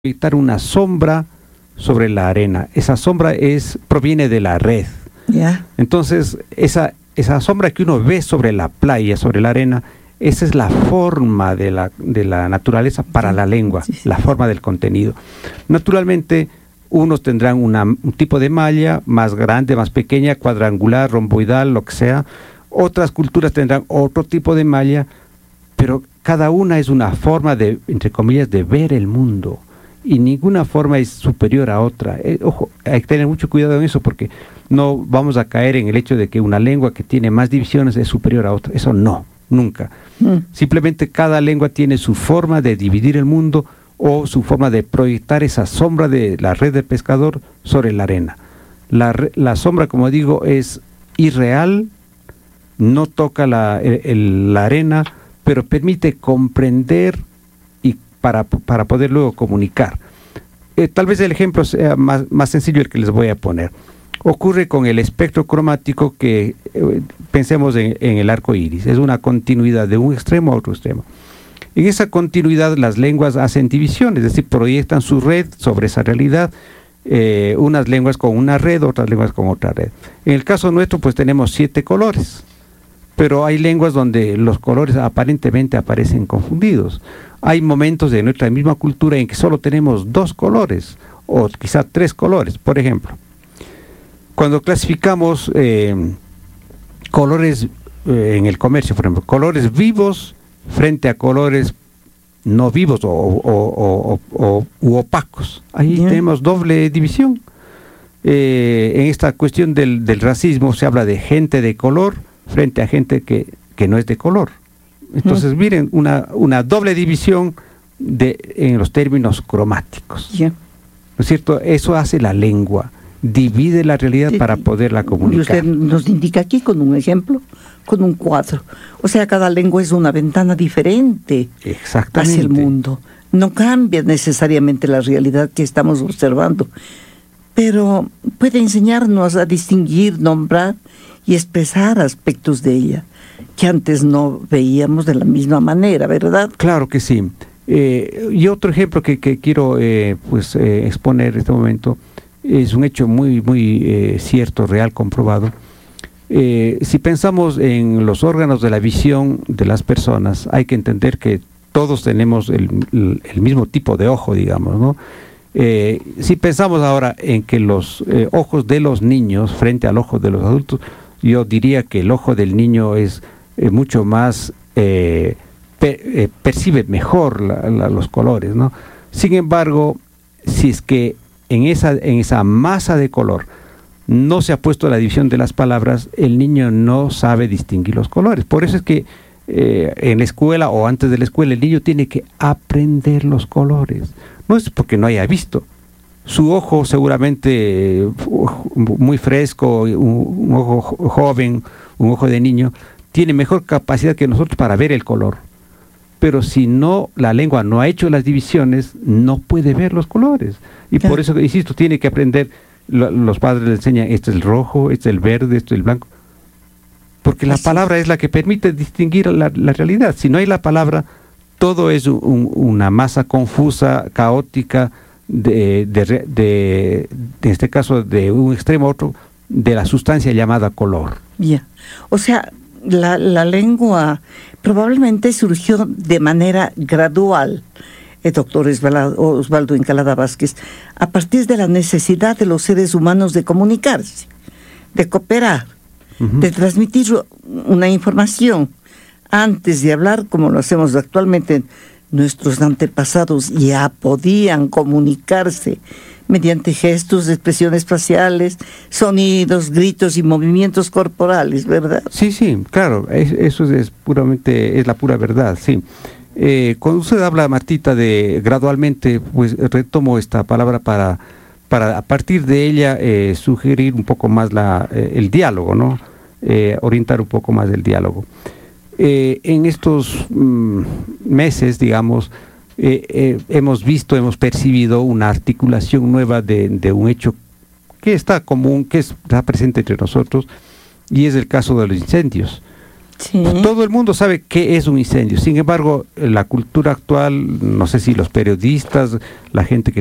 proyectar una sombra sobre la arena. Esa sombra proviene de la red. Yeah. Entonces, esa sombra que uno ve sobre la playa, sobre la arena, esa es la forma de la naturaleza para la lengua, la forma del contenido. Naturalmente, unos tendrán un tipo de malla más grande, más pequeña, cuadrangular, romboidal, lo que sea. Otras culturas tendrán otro tipo de malla, pero cada una es una forma de, entre comillas, de ver el mundo. Y ninguna forma es superior a otra. Ojo, hay que tener mucho cuidado en eso porque no vamos a caer en el hecho de que una lengua que tiene más divisiones es superior a otra. Eso no, nunca. Simplemente cada lengua tiene su forma de dividir el mundo o su forma de proyectar esa sombra de la red del pescador sobre la arena. La sombra, como digo, es irreal, no toca la arena, pero permite comprender para poder luego comunicar. Tal vez el ejemplo sea más sencillo el que les voy a poner. Ocurre con el espectro cromático que pensemos en el arco iris. Es una continuidad de un extremo a otro extremo. En esa continuidad las lenguas hacen división, es decir, proyectan su red sobre esa realidad, unas lenguas con una red, otras lenguas con otra red. En el caso nuestro, pues tenemos 7 colores, pero hay lenguas donde los colores aparentemente aparecen confundidos. Hay momentos de nuestra misma cultura en que solo tenemos 2 colores, o quizá 3 colores. Por ejemplo, cuando clasificamos colores en el comercio, por ejemplo, colores vivos frente a colores no vivos u opacos. Ahí tenemos doble división. En esta cuestión del racismo se habla de gente de color frente a gente que no es de color. Entonces, miren, una doble división en los términos cromáticos. ¿No es cierto? Eso hace la lengua. Divide la realidad para poderla comunicar. Y usted nos indica aquí con un ejemplo, con un cuadro. O sea, cada lengua es una ventana diferente hacia el mundo. No cambia necesariamente la realidad que estamos observando, pero puede enseñarnos a distinguir, nombrar y expresar aspectos de ella que antes no veíamos de la misma manera, ¿verdad? Claro que sí. Y otro ejemplo que quiero exponer en este momento es un hecho muy cierto, real, comprobado. Si pensamos en los órganos de la visión de las personas, hay que entender que todos tenemos el mismo tipo de ojo, digamos, ¿no? Si pensamos ahora en que los ojos de los niños frente al ojo de los adultos, yo diría que el ojo del niño es mucho más, percibe mejor los colores, ¿no? Sin embargo, si es que en esa masa de color no se ha puesto la división de las palabras, el niño no sabe distinguir los colores. Por eso es que en la escuela o antes de la escuela el niño tiene que aprender los colores. No es porque no haya visto. Su ojo seguramente muy fresco, un ojo joven, un ojo de niño, tiene mejor capacidad que nosotros para ver el color. Pero si no, la lengua no ha hecho las divisiones, no puede ver los colores. Y por eso, insisto, tiene que aprender, los padres le enseñan, este es el rojo, este es el verde, este es el blanco. Porque la palabra es la que permite distinguir la realidad. Si no hay la palabra, todo es una masa confusa, caótica, en este caso de un extremo a otro, de la sustancia llamada color. O sea, la lengua probablemente surgió de manera gradual, doctor Osvaldo Encalada Vázquez, a partir de la necesidad de los seres humanos de comunicarse, de cooperar, de transmitir una información. Antes de hablar, como lo hacemos actualmente, nuestros antepasados ya podían comunicarse mediante gestos, expresiones faciales, sonidos, gritos y movimientos corporales, ¿verdad? Sí, claro, eso es la pura verdad, sí. Cuando usted habla, Martita, de gradualmente, pues retomo esta palabra para a partir de ella sugerir un poco más el diálogo, ¿no? Orientar un poco más el diálogo. En estos meses, digamos, hemos percibido una articulación nueva de un hecho que está común, que está presente entre nosotros, y es el caso de los incendios. Sí. Todo el mundo sabe qué es un incendio. Sin embargo, la cultura actual, no sé si los periodistas, la gente que